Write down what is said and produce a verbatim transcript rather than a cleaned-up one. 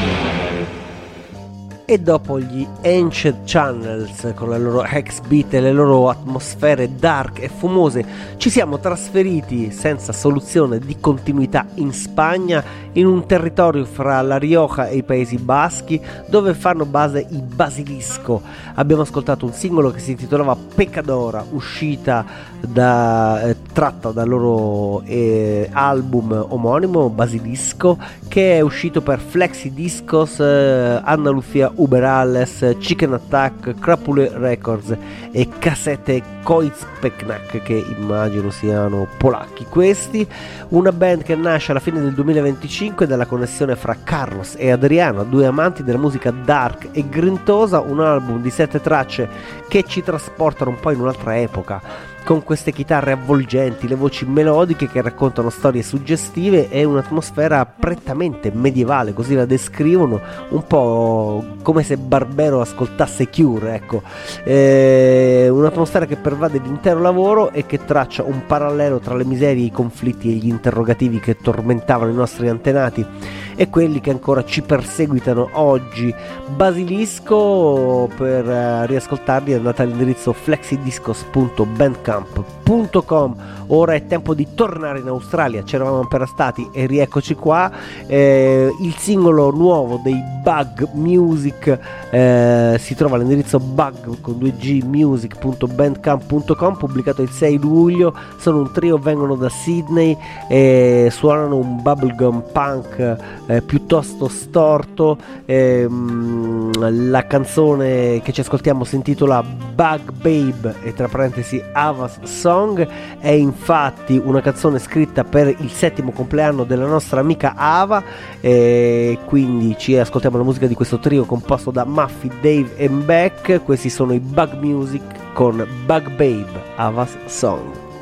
E dopo gli Ancient Channels con le loro hex beat e le loro atmosfere dark e fumose, ci siamo trasferiti senza soluzione di continuità in Spagna, in un territorio fra La Rioja e i Paesi Baschi, dove fanno base i Basilisco. Abbiamo ascoltato un singolo che si intitolava Pecadora, uscita da, eh, tratta dal loro eh, album omonimo Basilisco, che è uscito per Flexi Discos, eh, Andalucía Uberales, Chicken Attack, Crapule Records e Cassette Koizpeknak, che immagino siano polacchi questi. Una band che nasce alla fine del duemilaventicinque dalla connessione fra Carlos e Adriano, due amanti della musica dark e grintosa, un album di sette tracce che ci trasportano un po' in un'altra epoca, con queste chitarre avvolgenti, le voci melodiche che raccontano storie suggestive e un'atmosfera prettamente medievale, così la descrivono, un po' come se Barbero ascoltasse Cure, ecco. Eh, un'atmosfera che pervade l'intero lavoro e che traccia un parallelo tra le miserie, i conflitti e gli interrogativi che tormentavano i nostri antenati e quelli che ancora ci perseguitano oggi. Basilisco, per uh, riascoltarli andate all'indirizzo flexidiscos punto bandcamp punto com. Ora è tempo di tornare in Australia, c'eravamo appena stati e rieccoci qua. Eh, il singolo nuovo dei Bug Music eh, si trova all'indirizzo bug con due g music punto bandcamp punto com, pubblicato il sei luglio. Sono un trio, vengono da Sydney e suonano un bubblegum punk eh, piuttosto storto. Eh, la canzone che ci ascoltiamo si intitola Bug Babe e tra parentesi Ava's Song. È infatti una canzone scritta per il settimo compleanno della nostra amica Ava, e quindi ci ascoltiamo la musica di questo trio composto da Muffy, Dave e Beck. Questi sono i Bug Music con Bug Babe, Ava's Song.